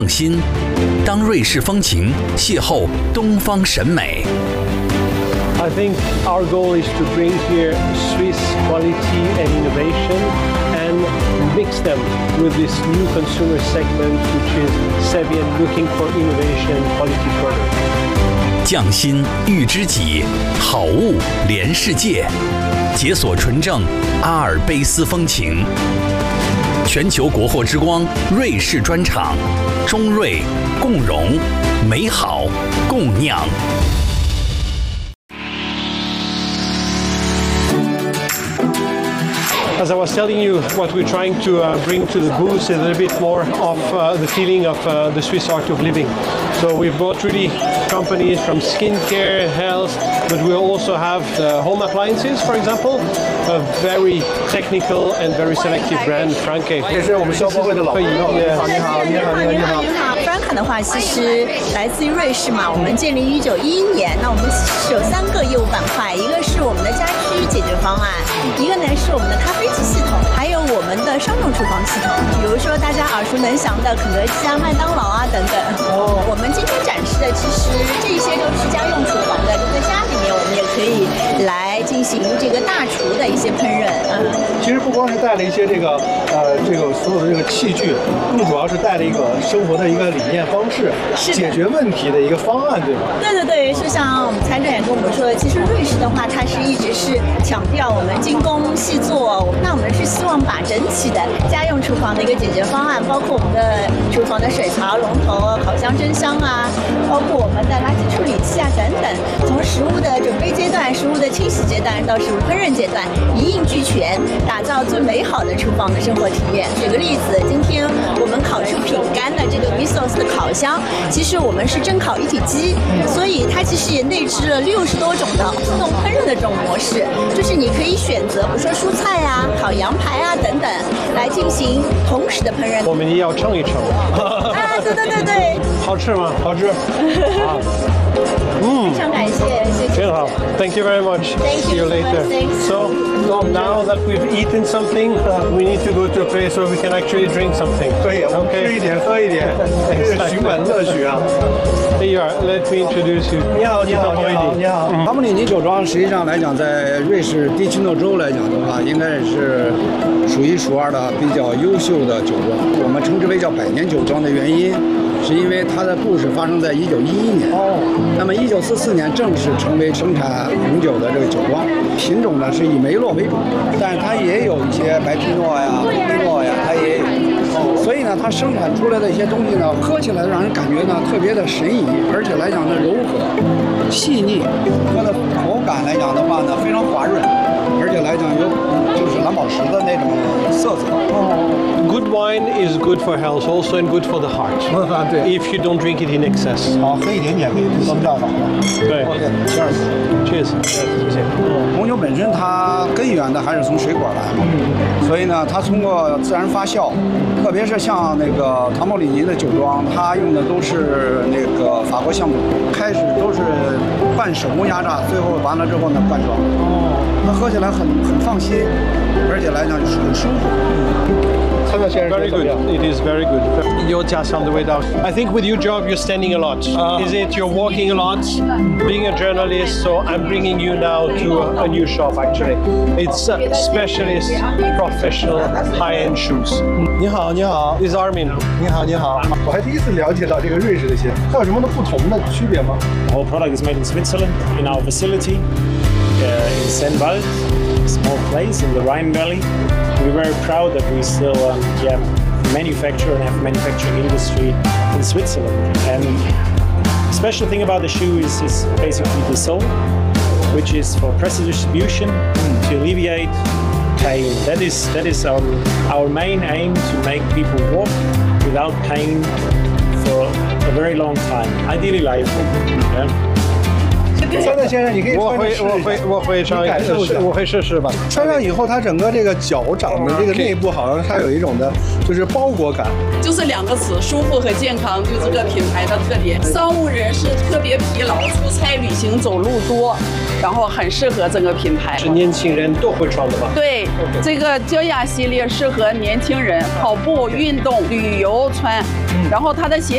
新，当瑞士风情邂逅东方审美。 I think our goal is to bring here Swiss quality and innovation and mix them with this new consumer segment, which is savvy and looking for innovation and quality product. 匠心育知己，好物连世界，解锁纯正阿尔卑斯风情。全球国货之光瑞士专场，中瑞共荣，美好共酿。 As I was telling you, what we're trying to bring to the booth is a little bit more of the feeling of the Swiss art of living. So we've brought really companies from skincare, health, but we also have the home appliances, for example, a very technical and very selective brand, Franke. 这是我们消博会的老朋友。你好，你好，你好，你好。 Franke 的话，其实来自于瑞士嘛，我们建立于1911年。那我们是有3个业务板块，一个是我们的家居解决方案，一个呢是我们的咖啡机系统，还有我们的商用厨房系统，比如说大家耳熟能详的肯德基啊、麦当劳啊等等。我们今天展示的其实这些都是家用厨房的，就在家里面我们也可以来进行这个大厨的一些烹饪。 其实不光是带了一些这个所有的这个器具，更主要是带了一个生活的一个理念方式，解决问题的一个方案，对吧？ 对对对，就像我们参展也跟我们说，其实瑞士的话，它是一直是强调我们精工细作，那我们是希望把整体的家用厨房的一个解决方案，包括我们的厨房的水槽、龙头、烤箱、蒸箱啊，包括我们的垃圾处理器啊等等，从食物的准备阶段、食物的清洗阶段到食物烹饪阶段，一应俱全，打造最美好的厨房的生活体验。举个例子，今天我们烤出品干的这个 Visos 的烤箱，其实我们是蒸烤一体机，所以它其实也内置了60多种的自动烹饪的这种模式，就是你可以选择，比如说蔬菜啊、烤羊排啊等等，来进行同时的烹饪。 我们也要称一称。 啊，对对对对。 好吃吗？好吃。 非常感谢，谢谢。 真好 ，Thank you very much. Thank See you you later. So now that we've eaten something, we need to go to a place where we can actually drink something. 可以，我们吃一点，喝一点，这是寻本乐趣啊。 Here you are. Let me introduce you. 你好，你好，你好，你好。 卡姆里尼酒庄实际上来讲，在瑞士蒂奇诺州来讲的话，应该是数一数二的比较优秀的酒庄。我们称之为叫百年酒庄的原因，是因为它的故事发生在1911年。那么1944年正式成为生产红酒的这个酒庄，品种呢是以梅洛为主，但是它也有一些白皮诺呀、皮诺呀，它也有。所以呢，它生产出来的一些东西呢，喝起来让人感觉呢特别的神怡，而且来讲呢柔和、细腻，它的口感来讲的话呢非常滑润，而且来讲有就是蓝宝石的那种色泽。 Good wine is good for health also and good for the heart. 对。 If you don't drink it in excess. 好，喝一点点可以对心脏好的。 对。 Cheers。 谢谢。 红酒本身它根源的还是从水果来嘛，所以呢，它通过自然发酵，特别是像那个唐莫里尼的酒庄，它用的都是那个法国橡木，开始都是半手工压榨，最后完了之后呢灌装。它喝起来很放心，而且来讲就是很舒服。 Very good. It is very good. 有家乡的味道。I think with your job you're standing a lot. Is it you're walking a lot? Being a journalist, so I'm bringing you now to a new shop actually. It's specialist, professional, high-end shoes. 你好，你好。 This is Armin. 你好，你好。我还第一次了解到这个瑞士的鞋，它有什么的不同的区别吗？ Our product is made in Switzerland, in our facility, in Sennwald, a small place in the Rhine Valley. We're very proud that we still manufacture and have manufacturing industry in Switzerland. And the special thing about the shoe is basically the sole, which is for pressure distribution to alleviate pain. That is our main aim, to make people walk without pain for a very long time, ideally lifelong. Yeah? 三代先生，你可以我会尝感受一下， 我会试试吧。 穿上以后，它整个这个脚掌的这个内部，好像它有一种的，就是包裹感。 就是2个词，舒服和健康，就这个品牌的特点。商务人士特别疲劳，出差旅行走路多，然后很适合这个品牌。 是年轻人都会穿的吧？ 对，这个焦雅系列适合年轻人跑步、运动、旅游穿，然后它的鞋。